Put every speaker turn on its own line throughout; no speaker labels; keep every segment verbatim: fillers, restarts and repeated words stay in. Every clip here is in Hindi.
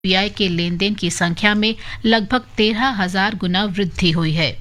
यूपीआई के लेन देन की संख्या में लगभग तेरह हजार गुना वृद्धि हुई है।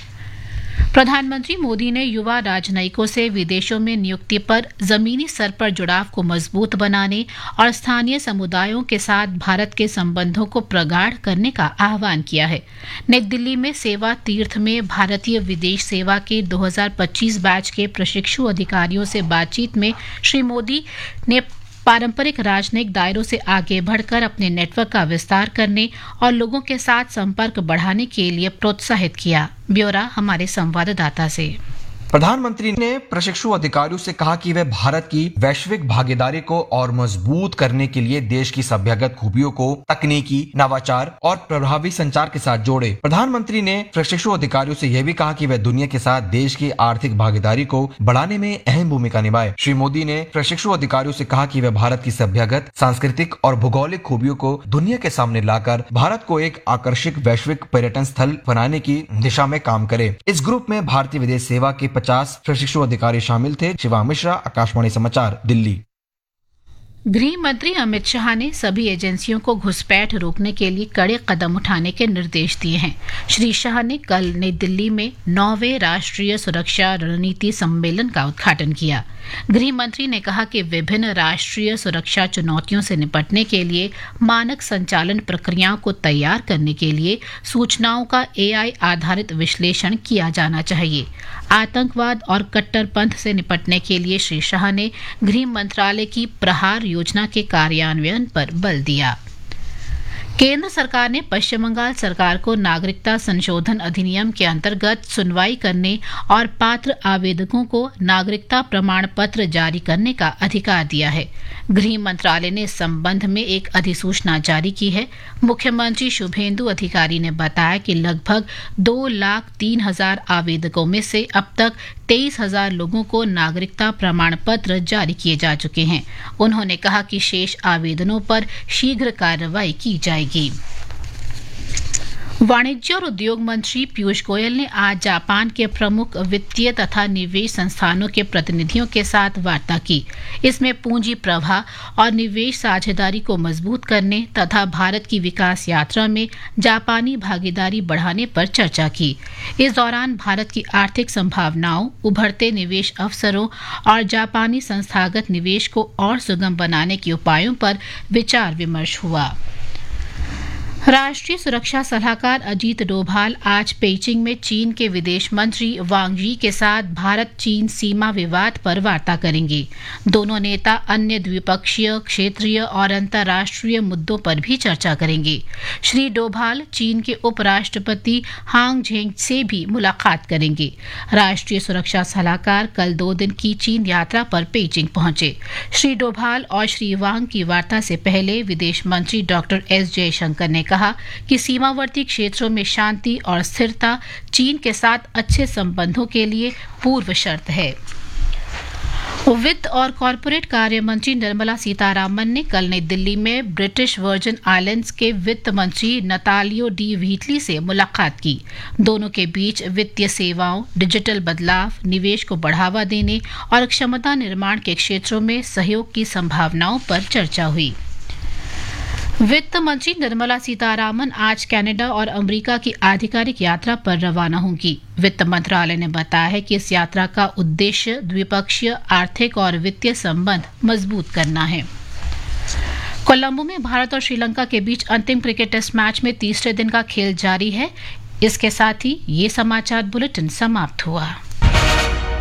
प्रधानमंत्री मोदी ने युवा राजनयिकों से विदेशों में नियुक्ति पर जमीनी स्तर पर जुड़ाव को मजबूत बनाने और स्थानीय समुदायों के साथ भारत के संबंधों को प्रगाढ़ करने का आह्वान किया है। नई दिल्ली में सेवा तीर्थ में भारतीय विदेश सेवा के दो हज़ार पच्चीस बैच के प्रशिक्षु अधिकारियों से बातचीत में श्री मोदी ने पारंपरिक राजनयिक दायरों से आगे बढ़कर अपने नेटवर्क का विस्तार करने और लोगों के साथ संपर्क बढ़ाने के लिए प्रोत्साहित किया। ब्यौरा हमारे संवाददाता से।
प्रधानमंत्री ने प्रशिक्षु अधिकारियों से कहा कि वे भारत की वैश्विक भागीदारी को और मजबूत करने के लिए देश की सभ्यगत खूबियों को तकनीकी, नवाचार और प्रभावी संचार के साथ जोड़े। प्रधानमंत्री ने प्रशिक्षु अधिकारियों से यह भी कहा कि वे दुनिया के साथ देश की आर्थिक भागीदारी को बढ़ाने में अहम भूमिका निभाए। श्री मोदी ने प्रशिक्षु अधिकारियों से कहा कि वे भारत की सभ्यगत, सांस्कृतिक और भौगोलिक खूबियों को दुनिया के सामने लाकर भारत को एक आकर्षक वैश्विक पर्यटन स्थल बनाने की दिशा में काम करे। इस ग्रुप में भारतीय विदेश सेवा के पचास प्रशिक्षु अधिकारी शामिल थे। शिवा मिश्रा, आकाशवाणी समाचार, दिल्ली।
गृह मंत्री अमित शाह ने सभी एजेंसियों को घुसपैठ रोकने के लिए कड़े कदम उठाने के निर्देश दिए हैं। श्री शाह ने कल नई दिल्ली में नौवें राष्ट्रीय सुरक्षा रणनीति सम्मेलन का उद्घाटन किया। गृह मंत्री ने कहा कि विभिन्न राष्ट्रीय सुरक्षा चुनौतियों से निपटने के लिए मानक संचालन प्रक्रियाओं को तैयार करने के लिए सूचनाओं का एआई आधारित विश्लेषण किया जाना चाहिए। आतंकवाद और कट्टरपंथ से निपटने के लिए श्री शाह ने गृह मंत्रालय की प्रहार योजना के कार्यान्वयन पर बल दिया। केंद्र सरकार ने पश्चिम बंगाल सरकार को नागरिकता संशोधन अधिनियम के अंतर्गत सुनवाई करने और पात्र आवेदकों को नागरिकता प्रमाण पत्र जारी करने का अधिकार दिया है। गृह मंत्रालय ने इस संबंध में एक अधिसूचना जारी की है। मुख्यमंत्री शुभेंदु अधिकारी ने बताया कि लगभग दो लाख तीन हजार आवेदकों में से अब तक तेईस हजार लोगों को नागरिकता प्रमाण पत्र जारी किए जा चुके हैं। उन्होंने कहा कि शेष आवेदनों पर शीघ्र कार्रवाई की जाएगी। वाणिज्य और उद्योग मंत्री पीयूष गोयल ने आज जापान के प्रमुख वित्तीय तथा निवेश संस्थानों के प्रतिनिधियों के साथ वार्ता की। इसमें पूंजी प्रवाह और निवेश साझेदारी को मजबूत करने तथा भारत की विकास यात्रा में जापानी भागीदारी बढ़ाने पर चर्चा की। इस दौरान भारत की आर्थिक संभावनाओं, उभरते निवेश अवसरों और जापानी संस्थागत निवेश को और सुगम बनाने के उपायों पर विचार विमर्श हुआ। राष्ट्रीय सुरक्षा सलाहकार अजीत डोभाल आज पेइचिंग में चीन के विदेश मंत्री वांग यी के साथ भारत चीन सीमा विवाद पर वार्ता करेंगे। दोनों नेता अन्य द्विपक्षीय, क्षेत्रीय और अंतर्राष्ट्रीय मुद्दों पर भी चर्चा करेंगे। श्री डोभाल चीन के उपराष्ट्रपति हांग झेंग से भी मुलाकात करेंगे। राष्ट्रीय सुरक्षा सलाहकार कल दो दिन की चीन यात्रा पर पेइचिंग पहुंचे। श्री डोभाल और श्री वांग की वार्ता से पहले विदेश मंत्री डॉक्टर एस जयशंकर ने कहा कि सीमावर्ती क्षेत्रों में शांति और स्थिरता चीन के साथ अच्छे संबंधों के लिए पूर्व शर्त है। वित्त और कॉरपोरेट कार्य मंत्री निर्मला सीतारामन ने कल नई दिल्ली में ब्रिटिश वर्जिन आइलैंड्स के वित्त मंत्री नतालियो डी व्हीटली से मुलाकात की। दोनों के बीच वित्तीय सेवाओं, डिजिटल बदलाव, निवेश को बढ़ावा देने और क्षमता निर्माण के क्षेत्रों में सहयोग की संभावनाओं पर चर्चा हुई। वित्त मंत्री निर्मला सीतारामन आज कनाडा और अमेरिका की आधिकारिक यात्रा पर रवाना होंगी। वित्त मंत्रालय ने बताया है कि इस यात्रा का उद्देश्य द्विपक्षीय आर्थिक और वित्तीय संबंध मजबूत करना है। कोलंबो में भारत और श्रीलंका के बीच अंतिम क्रिकेट टेस्ट मैच में तीसरे दिन का खेल जारी है। इसके साथ ही ये समाचार बुलेटिन समाप्त हुआ।